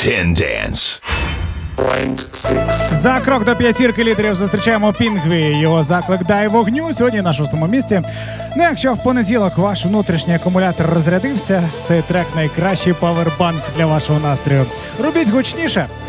10 Dance. За крок до п'ятірки лідерів зустрічаємо Пінгві. Його заклик «Дай вогню» сьогодні на 6-му місці. Ну, якщо в понеділок ваш внутрішній акумулятор розрядився, цей трек найкращий павербанк для вашого настрою. Робіть гучніше.